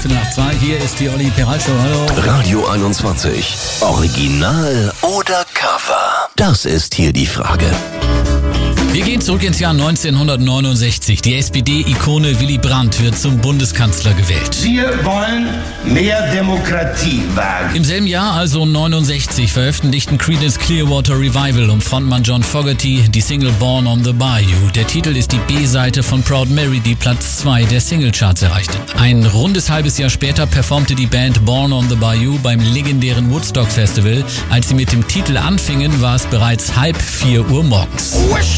2. Hier ist die Olli Peral Show. Hallo. Radio 21. Original oder Cover? Das ist hier die Frage. Wir gehen zurück ins Jahr 1969. Die SPD-Ikone Willy Brandt wird zum Bundeskanzler gewählt. Wir wollen mehr Demokratie wagen. Im selben Jahr, also 69, veröffentlichten Creedence Clearwater Revival um Frontmann John Fogerty die Single Born on the Bayou. Der Titel ist die B-Seite von Proud Mary, die Platz 2 der Singlecharts erreichte. Ein rundes halbes Jahr später performte die Band Born on the Bayou beim legendären Woodstock Festival. Als sie mit dem Titel anfingen, war es bereits 3:30 Uhr morgens.